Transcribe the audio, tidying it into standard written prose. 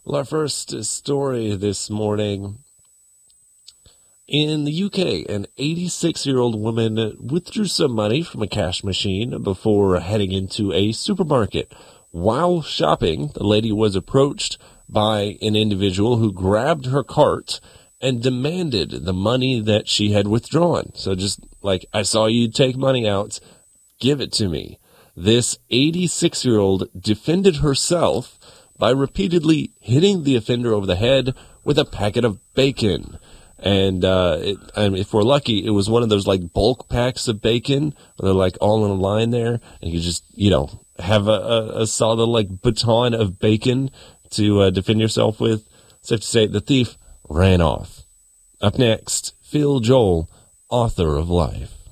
Well, our first story this morning. In the UK, an 86-year-old woman withdrew some money from a cash machine before heading into a supermarket. While shopping, the lady was approached by an individual who grabbed her cart and demanded the money that she had withdrawn. So just like, I saw you take money out, give it to me. This 86-year-old defended herself by repeatedly hitting the offender over the head with a packet of bacon. And if we're lucky, it was one of those like bulk packs of bacon. They're like all in a line there, and you just, have a solid like baton of bacon to defend yourself with. Safe to say, the thief ran off. Up next, Phil Joel, author of Life.